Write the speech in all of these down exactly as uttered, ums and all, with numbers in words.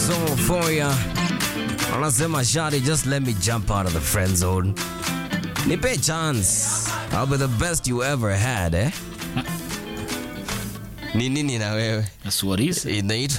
song for ya. Anasema Shadi, just let me jump out of the friend zone. Nipe chance. I'll be the best you ever had, eh? Ni nini na wewe? That's what he said. It,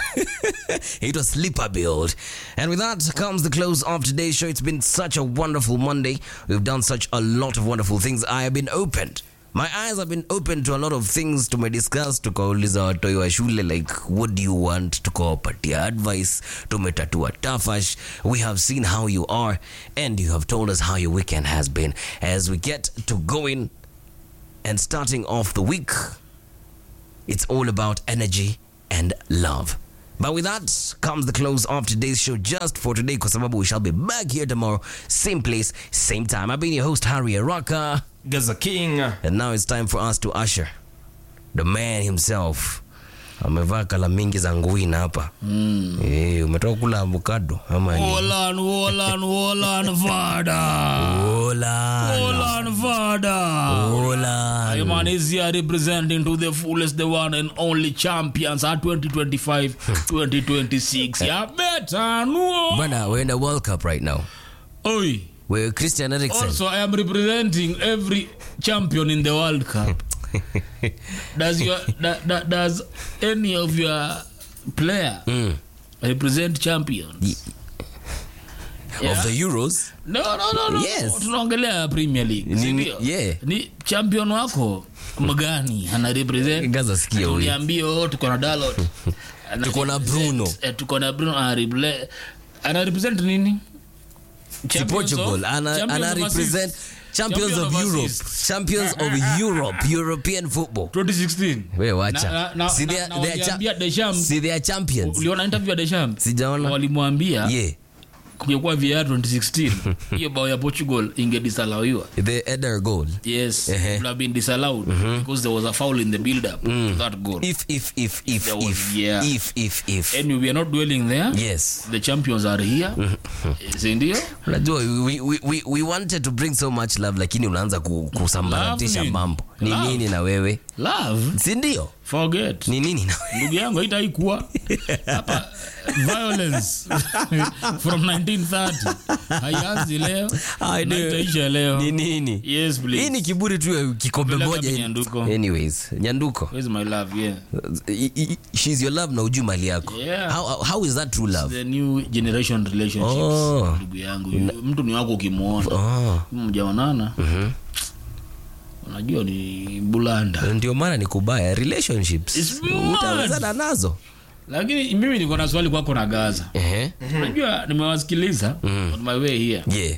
it was sleeper build. And with that comes the close of today's show. It's been such a wonderful Monday. We've done such a lot of wonderful things. I have been opened. My eyes have been open to a lot of things to discuss. Tukauliza watoi wa shule, like, what do you want? Tukawapatia advice. Tumetatua tafash. We have seen how you are, and you have told us how your weekend has been. As we get to going and starting off the week, it's all about energy and love. But with that comes the close of today's show just for today, kwa sababu we shall be back here tomorrow, same place, same time. I've been your host, Harry Araka. Gaza King. And now it's time for us to usher the man himself. Amevaa kala mingi za nguina hapa. Mm. Eh, umetoka kula avocado ama ni? Wolan, wolan, wolan, Vada. Wolan. Wolan, Vada. Wolan. My man is here representing to the fullest, the one and only champions at twenty twenty-five twenty twenty-six. Yeah, better, no. Bwana, we're in the World Cup right now. Oi. We're Christian Eriksen. Also, I am representing every champion in the World Cup. does your da, da, does any of your player mm. represent champions yeah. of the Euros? No, no, no, no. Yes. Tunaongelea Premier League. Ni, yeah. Ni champion wako mgani ana represent? Gaza sikia huyu. Niambie oh tuko na Dalot. Tuko na Bruno. Eh, tuko na Bruno ana represent ana represent nini? Si Portugal ana ana represent Champions, Champions of, of Europe. Assist. Champions of Europe. European football. twenty sixteen. Wewe wacha. Si they are cha- si they are champions. Uliona interview ya Deschamps? Sijaona. Walimwambia. Yeah. Kungekuwa V A R twenty sixteen. Hiyo bao ya Portugal ingedisallowed. The header goal. Yes. Uh-huh. It would have been disallowed mm-hmm. because there was a foul in the build up mm. to that goal. If if if if if if, yeah. if if if. And we are not dwelling there. Yes. The champions are here. Sindio? Unajua we, we we we wanted to bring so much love lakini unaanza kusambaratisha mambo. Ni nini na wewe? Love. Sindio? Forget. Ni nini na wewe? Ndugu yangu haitaikuwa hapa violence from nineteen thirty. Haianzi leo. Haitaisha leo. Ni nini? Yes, please. Hii ni kiburi tu kikombe moja. Nyanduko. Anyways, Nyanduko. Where's my love? Yeah. She's your love na ujui mali yako. Yeah. How how is that true love? It's the new generation relationships. Oh. Ndugu yangu. Mtu ni wako ukimuona. Oh. Mjaonana. Mhm. Unajua ni bulanda. Ndio maana ni kubaya relationships. Utawezana nazo. Lakini mimi niko na swali kwako na Gaza. Eh. Unajua nimewasikiliza mm. on my way here. Yeah.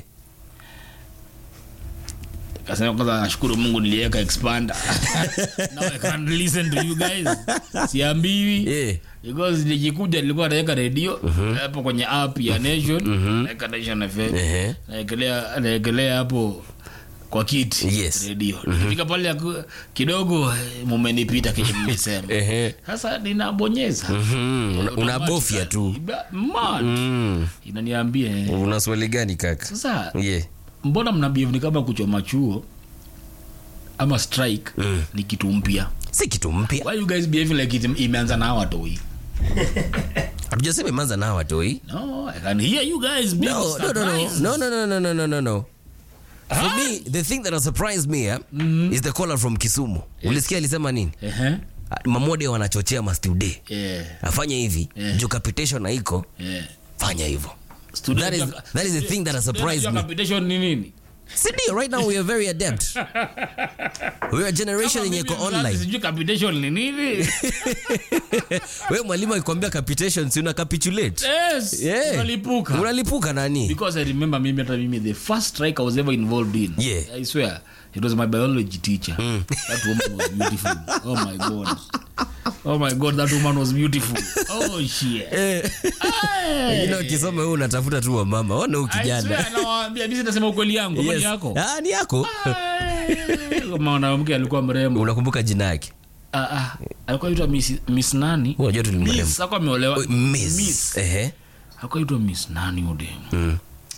Kasema kwanza nashukuru Mungu niliweka expander. Now I can listen to you guys. Siambiwi. Yeah. Because nikikuja nilikuwa naweka radio uh-huh. hapo kwenye app ya Nation, uh-huh. naweka Nation F M. Uh-huh. Naekelea naekelea hapo kwa kiti yes. radio. Mm-hmm. Fika pale kidogo mumenipita kile mmesema. Sasa ninabonyeza. Mhm. Unabofya tu. Mad. Mm. Inaniambia una swali gani kaka? Sasa yeah. Mbona mnabehave ni kama kuchoma chuo ama strike mm. ni kitu mpya? Si kitu mpya. Why you guys behave like it imeanza na watoi? Hatujasema imeanza na watoi. No, I can hear you guys being no, surprised. No, no, no, no, no, no, no, no. For huh? me, the thing that has surprised me eh, mm-hmm. is the caller from Kisumu. Yes. Ulisikia alisema nini? Uh-huh. Mamode wanachochea mastude. Yeah. Afanye hivi, yeah. Juu capitation na iko. Yeah. Fanya hivyo. That is that is the thing that has surprised me. Capitation ni nini? Cindy, right now we are very adept. We are a generation yenye iko online. Sijui capitation ni nini? Wewe mwalimu akikwambia capitation si una capitulate? Yes. Yeah. Unalipuka. Unalipuka nani? Because I remember mimi hata mimi the first strike I was ever involved in. Yeah. I swear it was my biology teacher. Mm. That woman was beautiful. Oh my god. Oh my god, that woman was beautiful. Oh shit. Eh. You know kisome wewe unatafuta tu wa mama. Ona ukijana. I swear nawaambia mimi nasema ukweli yangu, yes. Mali yako. Ah, ni yako. Kama mwanamke alikuwa mrembo. Unakumbuka jina yake? Ah ah. Alikuwa anaitwa Miss Miss nani? Unajua tu ni mrembo. Miss, hakuwa ameolewa. Oh, Miss. Miss. Ehe. Alikuwa anaitwa Miss nani ode? Mm.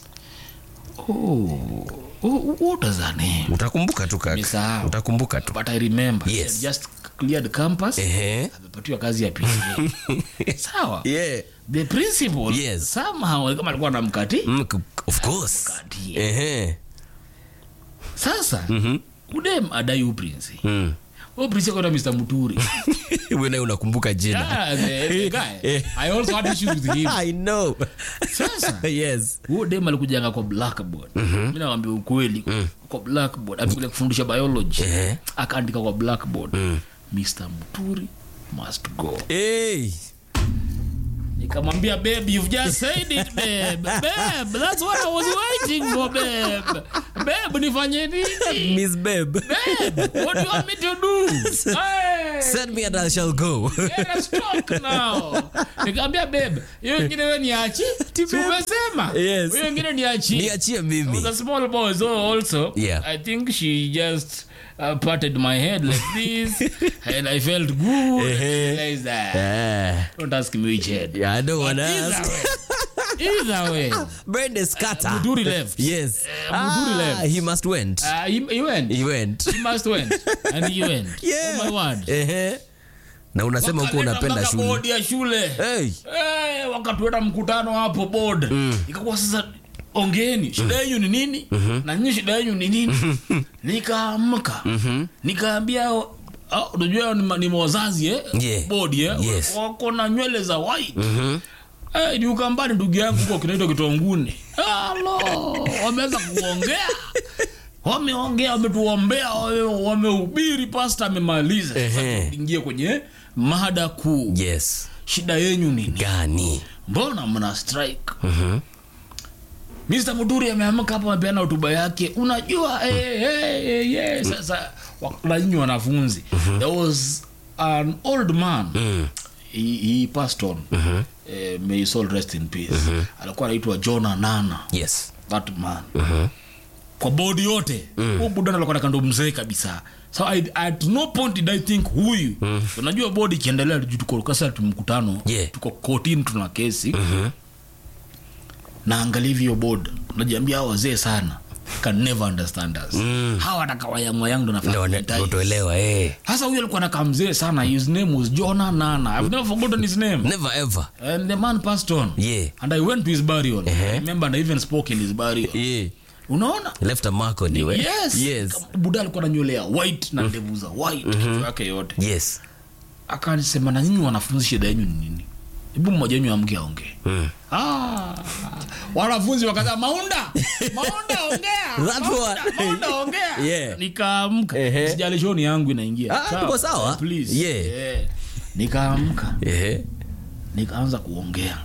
Oh. Oh, what is her name? Utakumbuka tu kaka. Utakumbuka tu. But I remember. Yes. Just cleared campus. Ehe. Amepatiwa kazi ya P C A. Sawa. Yeah. the principal Yes. somehow kama alikuwa anamkati Mm, of course. Ehe. Sasa Mhm. udem adai uprince Mm. o prince kwa Mister Muturi. Wewe unakumbuka jina. Yeah, the, the guy. I also had issues with him. I know. Sasa Yes. huo dem alikujanga kwa blackboard. Mimi nakwambia ukweli, kwa blackboard alikuja kufundisha biology. Eh. Akaandika kwa blackboard, Mister Muturi must go. Hey. Nikamwambia, babe, you've just said it, babe. Babe, that's what I was waiting for, babe. Babe, nifanye nini? Miss Babe. Babe, what do you want me to do? Hey, Send me and I shall go. let us talk now. Nikamwambia, babe, hiyo ingine wewe niachi? Si umesema? Yes. Hiyo ingine niachi. Niachie mimi. The small boy so also, Yeah. I think she just uh, patted my head like this, and I felt good. Like that. Yeah. Don't ask me which head. Yeah, I don't want to Either ask. way. Either way. Brenda Scatter. Uh, Muduri left. Yes. Uh, Muduri ah, left. He must went. Uh, he, he went. He went. He must went. And he went. Yeah. Oh my word. Ehe. Na unasema uko unapenda shule. Bodi ya shule. Hey. Eh, wakatueta mkutano hapo board. Mm. Ikakuwa sasa ongeni. Shida yenu ni nini? Mm-hmm. Na nyinyi shida yenu ni nini? Nikaamka. Mm-hmm. Nikaambia unajua ni, ni wazazi eh? Yeah. Bodi eh? Yes. Wako na nywele za white. Mhm. Eh, ni ukambani ndugu yangu huko kinaitwa Kitonguni. Hello, wameanza kuongea. Wameongea, wametuombea, wamehubiri, pastor amemaliza. Sasa ingie kwenye mada kuu. Yes. Shida yenu ni gani? Mbona mna strike? Mhm. Mister Muturi ameamka hapo amepeana hotuba yake. Unajua eh eh eh sasa wakati wanafunzi. There was an old man. Mm. He, he passed on. Mm-hmm. Uh, may his soul rest in peace. Mm-hmm. Alikuwa anaitwa Jonah Nana. Yes. That man. Mhm. Kwa body yote. Mm. Huyo budana alikuwa kando mzee kabisa. So I, at no point did I think huyu. Mm. Unajua body kiendelea tuko kasa tumkutano. Yeah. Tuko kotini tuna kesi. Mhm. Na angalia hiyo board. Unajiambia hao wazee sana. Can never understand us. Mm. Hawa atakawaya mwayangu ndo nafanya. Ndio tuelewa eh. Sasa huyo alikuwa anakaa mzee sana. His name was Jonah Nana. I've never forgotten his name. Never ever. And the man passed on. Yeah. And I went to his burial. Uh-huh. I remember and I even spoke in his burial. Yeah. Unaona? Left a mark on you. Eh? Yes. Yes. Buda alikuwa na nywele ya white na ndevu za white. Mm-hmm. Kichwa yake yote. Yes. Akanisema na nyinyi wanafunzi shida yenu ni nini? Hebu mmoja wenu amke aongee. Mm. Ah. Wanafunzi wakaza Maunda. Maunda ongea. That one. Maunda ongea. Yeah. Nikaamka. Uh-huh. Sijali shoni yangu inaingia. Ah, tuko sawa. Uh, please. Yeah. Yeah. Nikaamka. Eh. Nikaanza kuongea.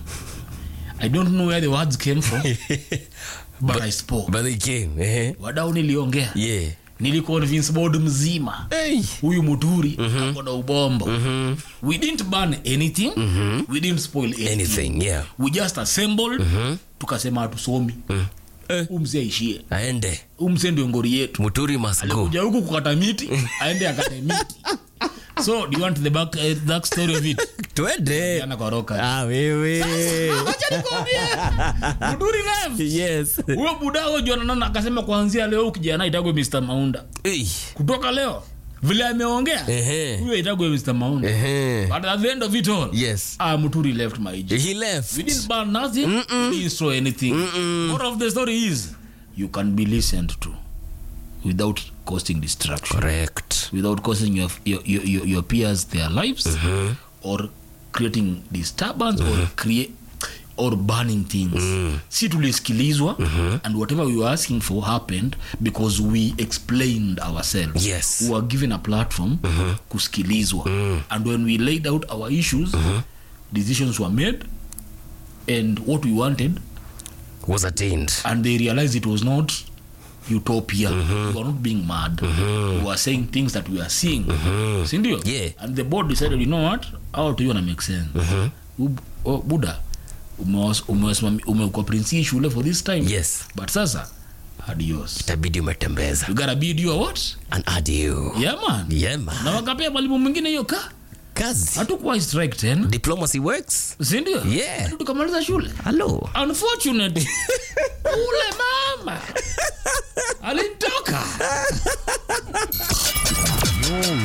I don't know where the words came from. But, but I spoke. But they came. Eh. Wadau niliongea. Yeah. Niliconvince board mzima. Hey. Huyu Muturi Mm-hmm. ako na ubombo. Mm-hmm. We didn't ban anything. Mm-hmm. We didn't spoil anything. Anything, yeah. We just assembled. Mm-hmm. Tukasema hatusomi. Mm. Eh. Umse aishie. Aende. Umse ndio ngori yetu. Muturi must go. Alikuja huku kukata miti, aende akate miti. So, do you want the back uh, back story of it? Twende. Jana kwa roka. Ah, wewe. Acha nikwambie. Muturi left. Yes. Huyo budao Jonah Nana akasema kuanzia leo kijana itagwe Mister Maunda. Hey. Kutoka leo vile ameongea huyo itagwe Mister Maunda. Eh. But at the end of it all, Yes. ah Muturi left my job. He left. We didn't ban nothing. Mm-mm. We didn't destroy anything. More of the story is you can be listened to without causing destruction. Correct. Without causing your your your, your peers their lives, mm-hmm. or creating disturbance, mm-hmm. or create or burning things. Mm. Si tulisikilizwa, mm-hmm. and whatever we were asking for happened because we explained ourselves. Yes. We were given a platform, mm-hmm. kusikilizwa. Mm. And when we laid out our issues, mm-hmm. decisions were made, and what we wanted was attained. And they realized it was not utopia. Mm-hmm. We were not being mad. Mm-hmm. We were saying things that we are seeing. Mm-hmm. Sindio? Yeah. And the board decided, you know what? How do you wanna make sense? Mm-hmm. Oh, Buddha, umekuwa prince shule for this time. Yes. But sasa, adios. Itabidi umetembeza. You gotta bid you a what? An adieu. Yeah, man. Yeah, man. Na wakapea mwalimu mwingine hiyo ka? Kazi. Hatukuwa strike tena. Diplomacy works. Sindio? Yeah. Hatu tukamaliza shule. Hello. Unfortunately. Ule mama. Alinitoka.